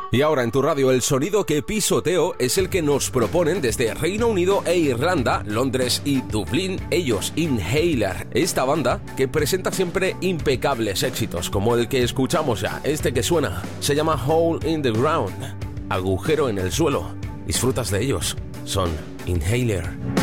Y ahora en tu radio el sonido que pisoteo es el que nos proponen desde Reino Unido e Irlanda, Londres y Dublín, ellos Inhaler, esta banda que presenta siempre impecables éxitos como el que escuchamos ya, este que suena, se llama Hole in the Ground, agujero en el suelo. Disfrutas de ellos, son Inhaler.